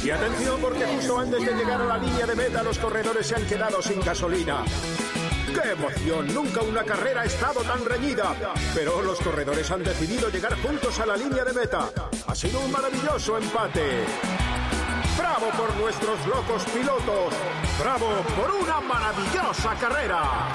Y atención, porque justo antes de llegar a la línea de meta, los corredores se han quedado sin gasolina. ¡Qué emoción! Nunca una carrera ha estado tan reñida. Pero los corredores han decidido llegar juntos a la línea de meta. Ha sido un maravilloso empate. ¡Bravo por nuestros locos pilotos! ¡Bravo por una maravillosa carrera!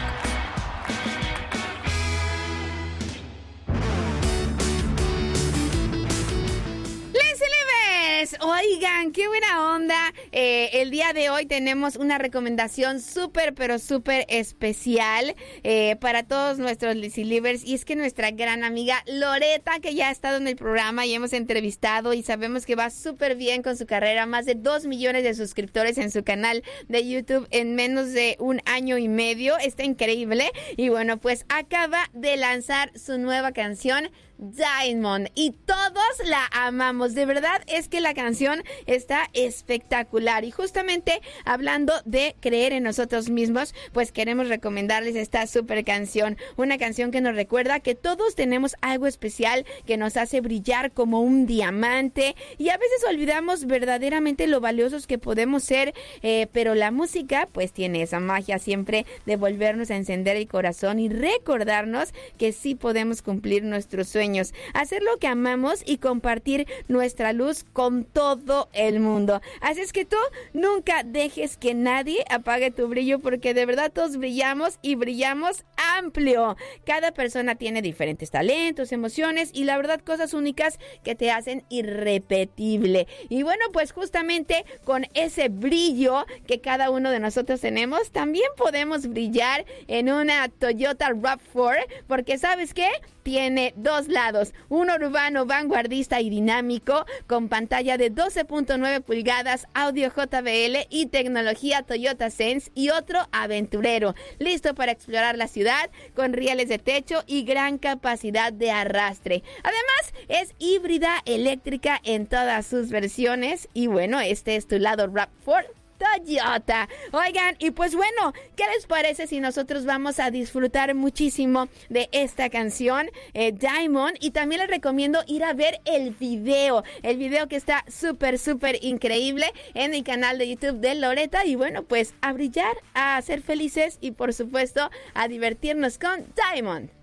Oigan, qué buena onda. El día de hoy tenemos una recomendación súper, pero súper especial para todos nuestros Lazy Livers. Y es que nuestra gran amiga Loreta, que ya ha estado en el programa y hemos entrevistado y sabemos que va súper bien con su carrera, más de 2 millones de suscriptores en su canal de YouTube en menos de 1 año y medio. Está increíble. Y bueno, pues acaba de lanzar su nueva canción, Diamond, y todos la amamos. De verdad es que la canción está espectacular, y justamente hablando de creer en nosotros mismos, pues queremos recomendarles esta super canción, una canción que nos recuerda que todos tenemos algo especial que nos hace brillar como un diamante, y a veces olvidamos verdaderamente lo valiosos que podemos ser, pero la música pues tiene esa magia siempre de volvernos a encender el corazón y recordarnos que sí podemos cumplir nuestros sueños, hacer lo que amamos y compartir nuestra luz con todo el mundo. Así es que tú nunca dejes que nadie apague tu brillo, porque de verdad todos brillamos y brillamos amplio. Cada persona tiene diferentes talentos, emociones y la verdad cosas únicas que te hacen irrepetible. Y bueno, pues justamente con ese brillo que cada uno de nosotros tenemos, también podemos brillar en una Toyota RAV4, porque ¿sabes qué? Tiene 2 lados, uno urbano, vanguardista y dinámico, con pantalla de 12.9 pulgadas, audio JBL y tecnología Toyota Sense, y otro aventurero, listo para explorar la ciudad, con rieles de techo y gran capacidad de arrastre. Además, es híbrida eléctrica en todas sus versiones, y bueno, este es tu lado RAV4 Toyota. Oigan, y pues bueno, ¿qué les parece si nosotros vamos a disfrutar muchísimo de esta canción, Diamond? Y también les recomiendo ir a ver el video que está súper, súper increíble en el canal de YouTube de Loreta. Y bueno, pues a brillar, a ser felices y por supuesto a divertirnos con Diamond.